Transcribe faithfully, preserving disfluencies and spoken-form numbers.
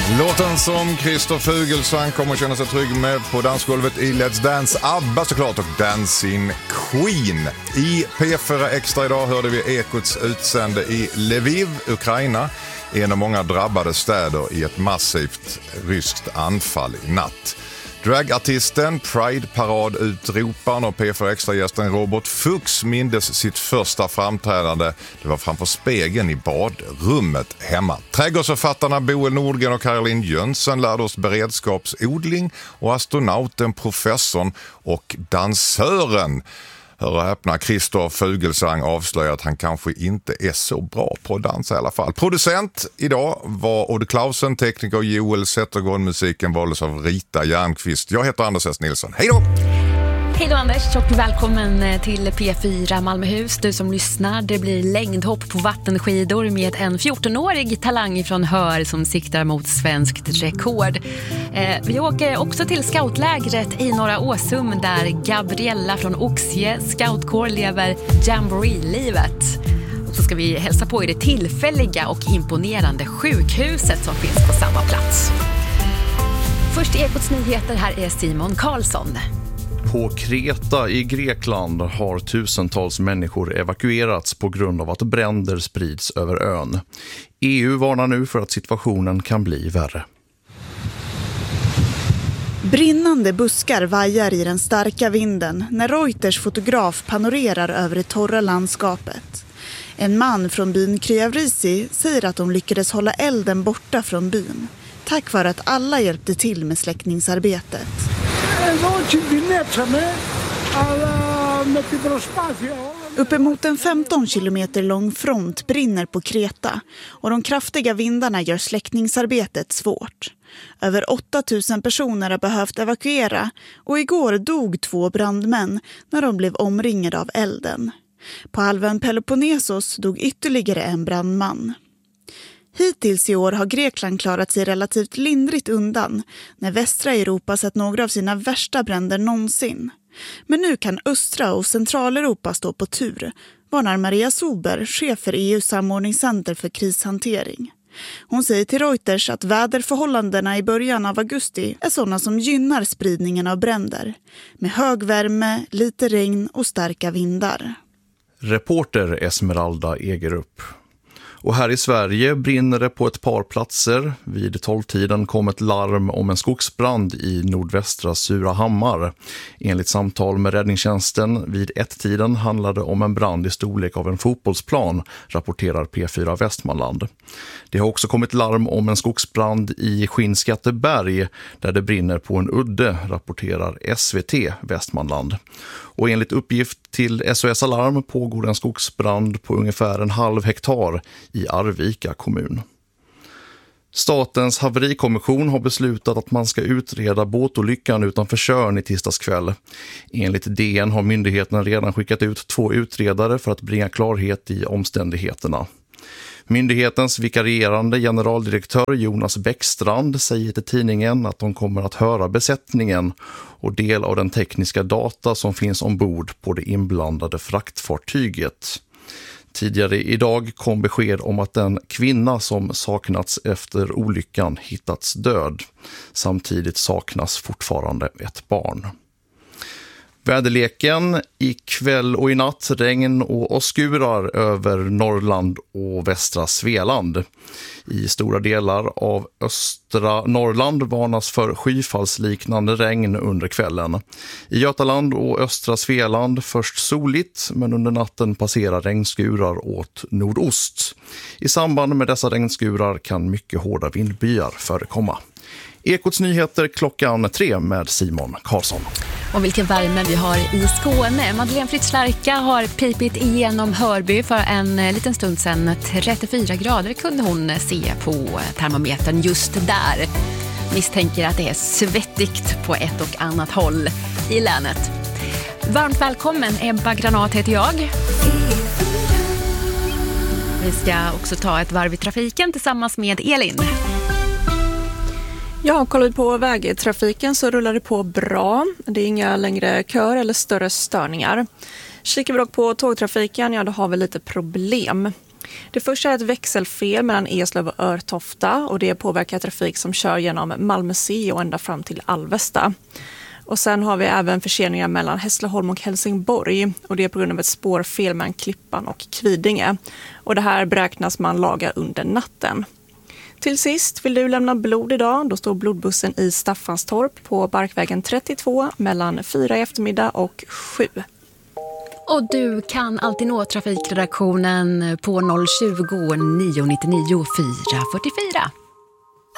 Låten som Christer Fuglesang kommer att känna sig trygg med på dansgolvet i Let's Dance, ABBA såklart, och Dancing Queen. I P fyra Extra idag hörde vi Ekots utsände i Lviv, Ukraina, en av många drabbade städer i ett massivt ryskt anfall i natt. Dragartisten, Pride-parad-utroparen och P fyra Extra-gästen Robert Fuchs mindes sitt första framträdande. Det var framför spegeln i badrummet hemma. Trädgårdsförfattarna Boel Nordgren och Caroline Jönsson lärde oss beredskapsodling, och astronauten, professorn och dansören, hör och häpna, Christer Fuglesang avslöjar att han kanske inte är så bra på att dansa i alla fall. Producent idag var Odd Klausen, tekniker Joel Zettergård, musiken valdes av Rita Järnqvist. Jag heter Anders S. Nilsson. Hej då! Hej då Anders och välkommen till P fyra Malmöhus. Du som lyssnar, det blir längdhopp på vattenskidor med en fjortonårig talang från Hör som siktar mot svenskt rekord. Eh, vi åker också till scoutlägret i Norra Åsum där Gabriella från Oxie scoutkår lever jamboree-livet. Och så ska vi hälsa på i det tillfälliga och imponerande sjukhuset som finns på samma plats. Först i Ekots nyheter, här är Simon Karlsson. På Kreta i Grekland har tusentals människor evakuerats på grund av att bränder sprids över ön. E U varnar nu för att situationen kan bli värre. Brinnande buskar vajar i den starka vinden när Reuters fotograf panorerar över det torra landskapet. En man från byn Kriavrisi säger att de lyckades hålla elden borta från byn, tack vare att alla hjälpte till med släckningsarbetet. Uppemot en femton kilometer lång front brinner på Kreta och de kraftiga vindarna gör släckningsarbetet svårt. Över åtta tusen personer har behövt evakuera och igår dog två brandmän när de blev omringade av elden. På halvön Peloponnesos dog ytterligare en brandman. Hittills i år har Grekland klarat sig relativt lindrigt undan när västra Europa sett några av sina värsta bränder någonsin. Men nu kan östra och centraleuropa stå på tur, varnar Maria Sober, chef för E U:s samordningscenter för krishantering. Hon säger till Reuters att väderförhållandena i början av augusti är sådana som gynnar spridningen av bränder, med hög värme, lite regn och starka vindar. Reporter Esmeralda Egerup. Och här i Sverige brinner det på ett par platser. Vid tolvtiden kom ett larm om en skogsbrand i nordvästra Surahammar. Enligt samtal med räddningstjänsten vid ett-tiden handlade om en brand i storlek av en fotbollsplan, rapporterar P fyra Västmanland. Det har också kommit larm om en skogsbrand i Skinnskatteberg där det brinner på en udde, rapporterar S V T Västmanland. Och enligt uppgift till S O S Alarm pågår en skogsbrand på ungefär en halv hektar i Arvika kommun. Statens haverikommission har beslutat att man ska utreda båtolyckan utanför Tjörn i tisdagskväll. Enligt D N har myndigheten redan skickat ut två utredare för att bringa klarhet i omständigheterna. Myndighetens vikarierande generaldirektör Jonas Bäckstrand säger till tidningen att de kommer att höra besättningen och del av den tekniska data som finns ombord på det inblandade fraktfartyget. Tidigare idag kom besked om att den kvinna som saknats efter olyckan hittats död. Samtidigt saknas fortfarande ett barn. Väderleken i kväll och i natt, regn och åskurar över Norrland och västra Svealand. I stora delar av östra Norrland varnas för skyfallsliknande regn under kvällen. I Götaland och östra Svealand först soligt, men under natten passerar regnskurar åt nordost. I samband med dessa regnskurar kan mycket hårda vindbyar förekomma. Ekots nyheter klockan tre med Simon Karlsson. Och vilken värme vi har i Skåne. Madeleine Fritzlarka har pipit igenom Hörby för en liten stund sedan. trettiofyra grader kunde hon se på termometern just där. Misstänker att det är svettigt på ett och annat håll i länet. Varmt välkommen, Ebba Granat heter jag. Vi ska också ta ett varv i trafiken tillsammans med Elin. Ja, kollar vi på vägtrafiken så rullar det på bra. Det är inga längre kör eller större störningar. Kikar vi dock på tågtrafiken, ja då har vi lite problem. Det första är ett växelfel mellan Eslöv och Örtofta och det påverkar trafik som kör genom Malmö C och ända fram till Alvesta. Och sen har vi även förseningar mellan Hässleholm och Helsingborg och det är på grund av ett spårfel mellan Klippan och Kvidinge. Och det här beräknas man laga under natten. Till sist, vill du lämna blod idag? Då står blodbussen i Staffanstorp på Barkvägen trettiotvå mellan fyra i eftermiddag och sju. Och du kan alltid nå trafikredaktionen på noll tjugo, nio nio nio, fyra fyra fyra.